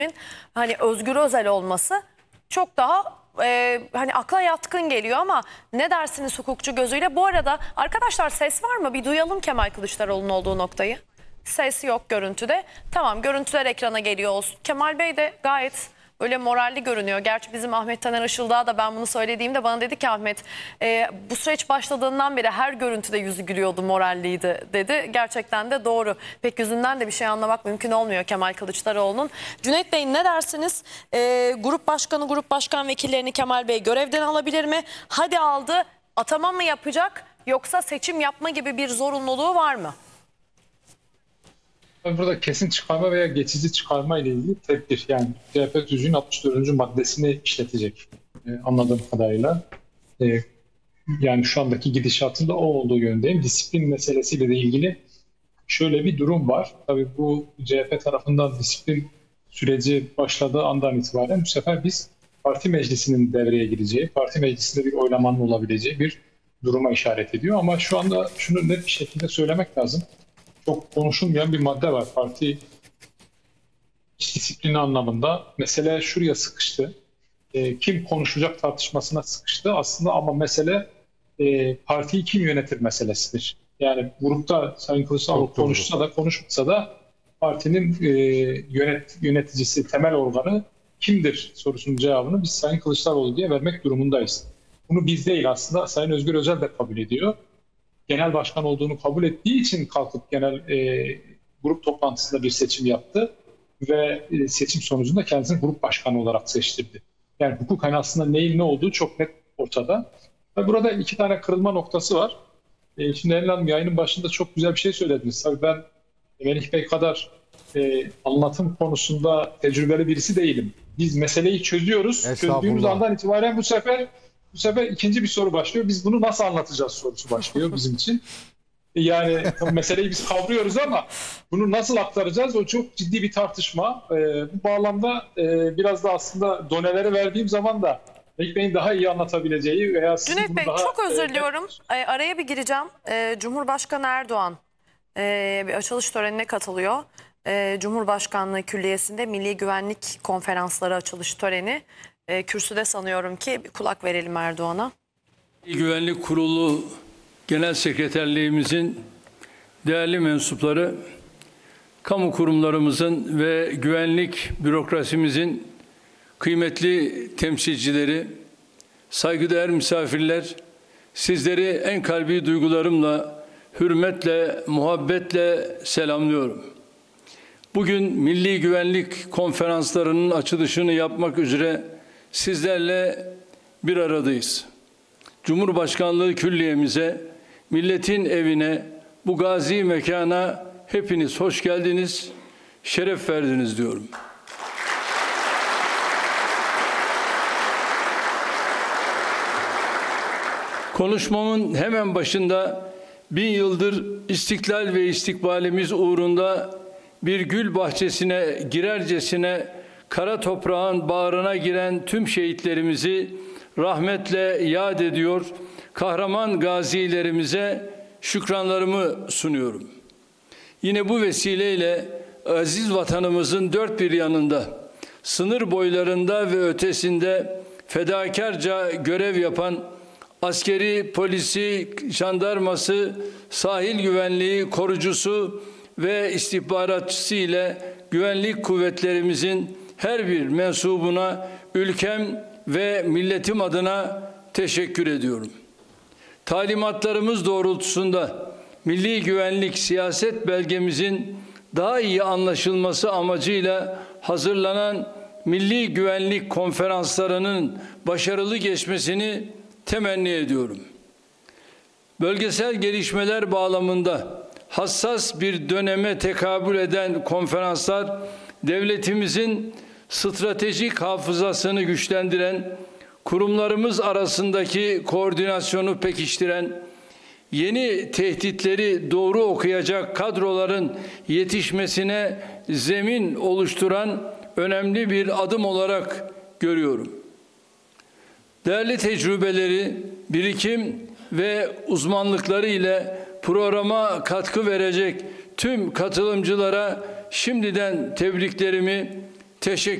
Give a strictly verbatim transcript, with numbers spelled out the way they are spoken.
hani Özgür Özel olması çok daha e, hani akla yatkın geliyor ama ne dersiniz hukukçu gözüyle? Bu arada arkadaşlar ses var mı? Bir duyalım Kemal Kılıçdaroğlu'nun olduğu noktayı. Ses yok görüntüde. Tamam, görüntüler ekrana geliyor olsun. Kemal Bey de gayet öyle moralli görünüyor. Gerçi bizim Ahmet Taner Işıldağ da ben bunu söylediğimde bana dedi ki Ahmet e, bu süreç başladığından beri her görüntüde yüzü gülüyordu, moralliydi dedi. Gerçekten de doğru. Pek yüzünden de bir şey anlamak mümkün olmuyor Kemal Kılıçdaroğlu'nun. Cüneyt Bey ne dersiniz? E, grup başkanı, grup başkan vekillerini Kemal Bey görevden alabilir mi? Hadi aldı, atama mı yapacak yoksa seçim yapma gibi bir zorunluluğu var mı? Burada kesin çıkarma veya geçici çıkarma ile ilgili tedbir, yani C H P tüzüğünün altmış dördüncü maddesini işletecek ee, anladığım kadarıyla. Ee, yani şu andaki gidişatında o olduğu yöndeyim. Disiplin meselesiyle de ilgili şöyle bir durum var. Tabii bu C H P tarafından disiplin süreci başladığı andan itibaren bu sefer biz parti meclisinin devreye gireceği, parti meclisinde bir oylamanın olabileceği bir duruma işaret ediyor. Ama şu anda şunu net bir şekilde söylemek lazım. Çok konuşulmayan bir madde var parti disiplini anlamında. Mesele şuraya sıkıştı. E, kim konuşacak tartışmasına sıkıştı aslında, ama mesele e, partiyi kim yönetir meselesidir. Yani grupta Sayın Kılıçdaroğlu konuşsa da konuşmasa da partinin e, yönet, yöneticisi, temel organı kimdir sorusunun cevabını biz Sayın Kılıçdaroğlu diye vermek durumundayız. Bunu biz değil, aslında Sayın Özgür Özel de kabul ediyor. Genel başkan olduğunu kabul ettiği için kalkıp genel e, grup toplantısında bir seçim yaptı ve e, seçim sonucunda kendisini grup başkanı olarak seçtirdi. Yani hukuk hani aslında neyin ne olduğu çok net ortada. Ve burada iki tane kırılma noktası var. E, şimdi Elin Hanım yayının başında çok güzel bir şey söylediniz. Tabii ben Melih Bey kadar e, anlatım konusunda tecrübeli birisi değilim. Biz meseleyi çözüyoruz. Çözdüğümüz andan itibaren bu sefer Bu sefer ikinci bir soru başlıyor. Biz bunu nasıl anlatacağız sorusu başlıyor bizim için. Yani meseleyi biz kavruyoruz ama bunu nasıl aktaracağız? O çok ciddi bir tartışma. Ee, bu bağlamda e, biraz da aslında doneleri verdiğim zaman da Melih Bey'in daha iyi anlatabileceği veya sizin Cüneyt Bey daha, çok özür e, diliyorum. E, araya bir gireceğim. E, Cumhurbaşkanı Erdoğan e, bir açılış törenine katılıyor. E, Cumhurbaşkanlığı Külliyesi'nde Milli Güvenlik Konferansları açılış töreni. E, kürsüde sanıyorum ki bir kulak verelim Erdoğan'a. Milli Güvenlik Kurulu Genel Sekreterliğimizin değerli mensupları, kamu kurumlarımızın ve güvenlik bürokrasimizin kıymetli temsilcileri, saygıdeğer misafirler, sizleri en kalbi duygularımla, hürmetle, muhabbetle selamlıyorum. Bugün Milli Güvenlik Konferanslarının açılışını yapmak üzere sizlerle bir aradayız. Cumhurbaşkanlığı Külliye'mize, milletin evine, bu gazi mekana hepiniz hoş geldiniz, şeref verdiniz diyorum. Konuşmamın hemen başında bin yıldır istiklal ve istikbalimiz uğrunda bir gül bahçesine girercesine kara toprağın bağrına giren tüm şehitlerimizi rahmetle yad ediyor, kahraman gazilerimize şükranlarımı sunuyorum. Yine bu vesileyle aziz vatanımızın dört bir yanında, sınır boylarında ve ötesinde fedakarca görev yapan askeri, polisi, jandarması, sahil güvenliği korucusu ve istihbaratçısı ile güvenlik kuvvetlerimizin her bir mensubuna ülkem ve milletim adına teşekkür ediyorum. Talimatlarımız doğrultusunda milli güvenlik siyaset belgemizin daha iyi anlaşılması amacıyla hazırlanan milli güvenlik konferanslarının başarılı geçmesini temenni ediyorum. Bölgesel gelişmeler bağlamında hassas bir döneme tekabül eden konferanslar, devletimizin stratejik hafızasını güçlendiren, kurumlarımız arasındaki koordinasyonu pekiştiren, yeni tehditleri doğru okuyacak kadroların yetişmesine zemin oluşturan önemli bir adım olarak görüyorum. Değerli tecrübeleri, birikim ve uzmanlıkları ile programa katkı verecek tüm katılımcılara şimdiden tebriklerimi, Teşekkür